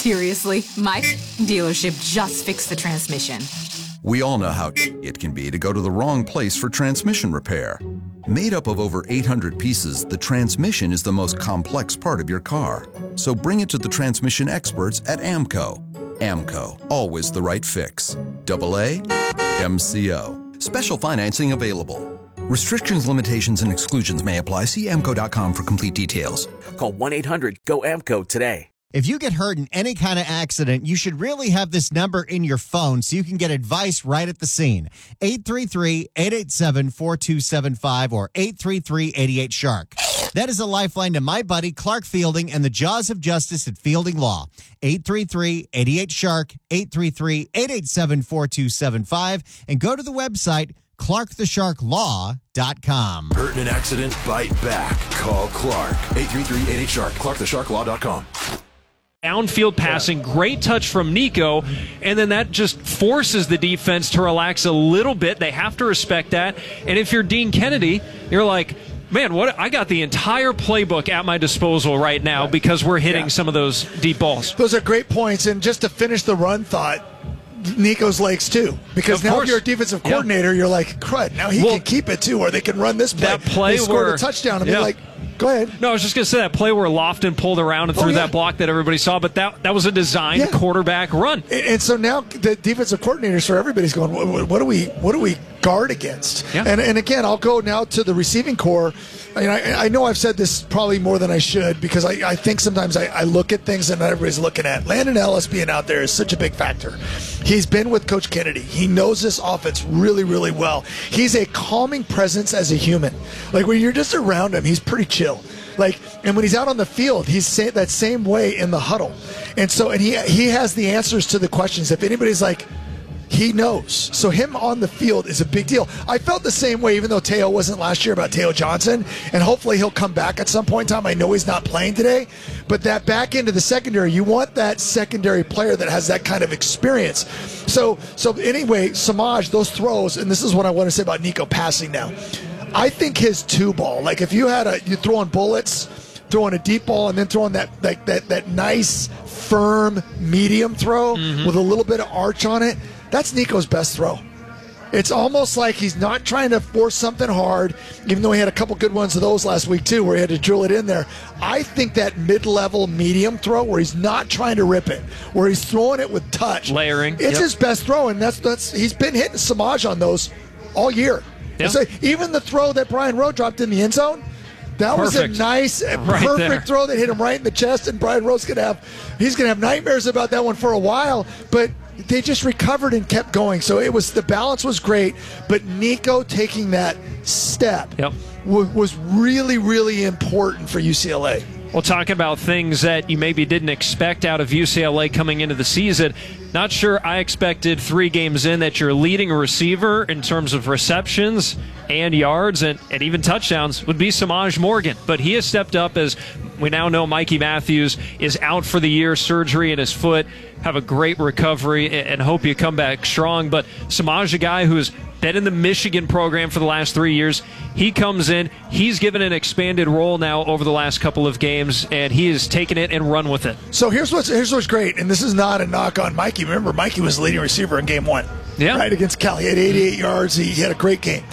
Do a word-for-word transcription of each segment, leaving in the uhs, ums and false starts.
Seriously, my dealership just fixed the transmission. We all know how it can be to go to the wrong place for transmission repair. Made up of over eight hundred pieces, the transmission is the most complex part of your car. So bring it to the transmission experts at AMCO. AMCO, always the right fix. Double A, M C O. Special financing available. Restrictions, limitations, and exclusions may apply. See A M C O dot com for complete details. Call one eight hundred G O A M C O today. If you get hurt in any kind of accident, you should really have this number in your phone so you can get advice right at the scene. eight three three, eight eight seven, four two seven five or eight three three, eight eight, shark. That is a lifeline to my buddy Clark Fielding and the Jaws of Justice at Fielding Law. eight three three, eight eight, shark, eight three three, eight eight seven, four two seven five, and go to the website clark the shark law dot com. Hurt in an accident? Bite back. Call Clark. eight three three, eight eight, shark. clark the shark law dot com. Downfield passing, great touch from Nico, and then that just forces the defense to relax a little bit. They have to respect that. And if you're Dean Kennedy, you're like, man, what? I got the entire playbook at my disposal right now because we're hitting yeah. some of those deep balls. Those are great points. And just to finish the run thought, Nico's legs too, because of now course. if you're a defensive coordinator, yeah. you're like, crud, now he well, can keep it too, or they can run this play. That play they scored where, a touchdown and yeah. be like, go ahead. No, I was just going to say that play where Lofton pulled around and threw oh, yeah. that block that everybody saw, but that that was a designed yeah. quarterback run. And, and so now the defensive coordinators for everybody's going, what, what do we what do we guard against? Yeah. And and again, I'll go now to the receiving core. I, mean, I, I know I've said this probably more than I should because I, I think sometimes I, I look at things that not everybody's looking at. Landon Ellis being out there is such a big factor. He's been with Coach Kennedy. He knows this offense really, really well. He's a calming presence as a human. Like when you're just around him, he's pretty chill. Like, and when he's out on the field, he's say, that same way in the huddle. And so, and he he has the answers to the questions. If anybody's like, he knows. So him on the field is a big deal. I felt the same way, even though Teo wasn't last year, about Teo Johnson. And hopefully he'll come back at some point in time. I know he's not playing today. But that back into the secondary, you want that secondary player that has that kind of experience. So, so anyway, Samaj, those throws, and this is what I want to say about Nico passing now. I think his two ball, like if you had a, you throwing bullets, throwing a deep ball, and then throwing that like that that nice, firm, medium throw mm-hmm. with a little bit of arch on it, that's Nico's best throw. It's almost like he's not trying to force something hard, even though he had a couple good ones of those last week too, where he had to drill it in there. I think that mid-level medium throw where he's not trying to rip it, where he's throwing it with touch. Layering. It's yep. his best throw, and that's that's he's been hitting Samaj on those all year. Yeah. So even the throw that Brian Rowe dropped in the end zone, that perfect. was a nice, right perfect there. throw that hit him right in the chest. And Brian Rowe's gonna have, he's gonna have nightmares about that one for a while. But they just recovered and kept going. So it was the balance was great. But Nico taking that step yep. w- was really, really important for U C L A. Well, talking about things that you maybe didn't expect out of U C L A coming into the season, not sure I expected three games in that your leading receiver in terms of receptions and yards and, and even touchdowns would be Samaj Morgan. But he has stepped up, as we now know Mikey Matthews is out for the year, surgery in his foot. Have a great recovery and hope you come back strong. But Samaj, a guy who's been in the Michigan program for the last three years, he comes in, he's given an expanded role now over the last couple of games, and he has taken it and run with it. So here's what's here's what's great, and this is not a knock on Mikey. Remember, Mikey was the leading receiver in game one, yeah, right, against Cal. He had eighty-eight yards. He, he had a great game.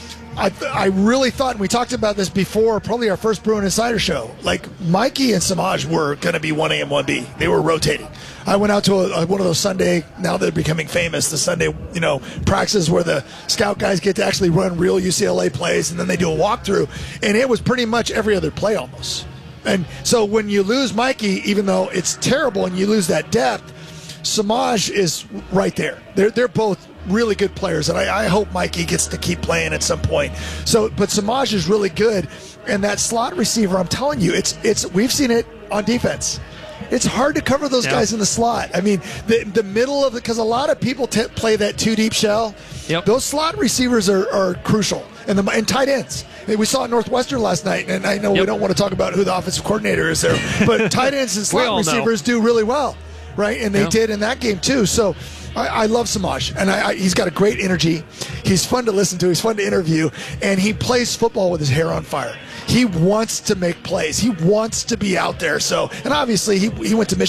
I I really thought, and we talked about this before, probably our first Bruin Insider show, like Mikey and Samaj were going to be one A and one B. They were rotating. I went out to a, one of those Sunday, now they're becoming famous, the Sunday, you know, practices where the scout guys get to actually run real U C L A plays, and then they do a walkthrough, and it was pretty much every other play almost. And so when you lose Mikey, even though it's terrible and you lose that depth, Samaj is right there. They're they're both really good players, and I, I hope Mikey gets to keep playing at some point. So, but Samaj is really good, and that slot receiver, I'm telling you, it's it's we've seen it on defense. It's hard to cover those yeah. guys in the slot. I mean, the the middle of it, because a lot of people t- play that two deep shell. Yep. Those slot receivers are, are crucial, and the and tight ends. We saw at Northwestern last night, and I know yep. we don't want to talk about who the offensive coordinator is there, but tight ends and slot receivers know. do really well, right? And they yep. did in that game too. So I, I love Samaj, and I, I, he's got a great energy. He's fun to listen to. He's fun to interview, and he plays football with his hair on fire. He wants to make plays. He wants to be out there. So, and obviously he he went to Michigan.